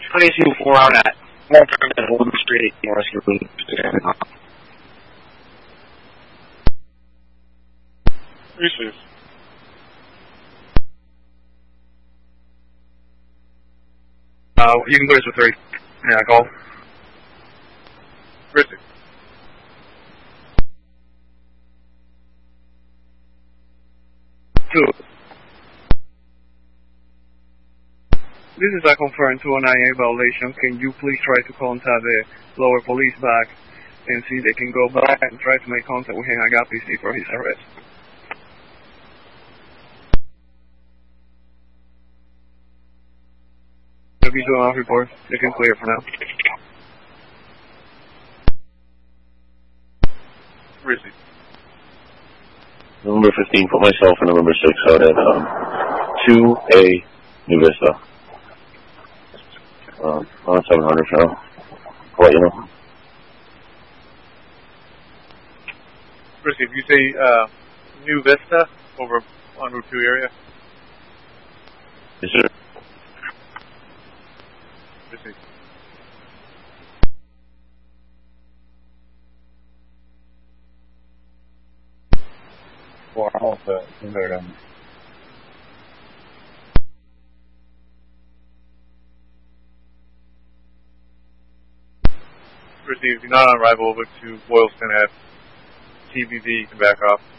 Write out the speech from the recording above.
22-4 out at Old Street, Rescue League. Receive. You can put us with 3. Yeah, call. Receive. This is a confirmed 209A violation. Can you please try to contact the lower police back and see they can go back and try to make contact with him at PC for his arrest? If he's doing off report, they can clear for now. Receive. November 15, put myself in November 6 out at 2A New Vista. On 700 now. I'll let you know. Receive. You say New Vista over on Route 2 area? Yes, sir. Receive. Well, I'm all set. Consider them. Received. You're not on arrival over to Boylston at TBV. You can back off.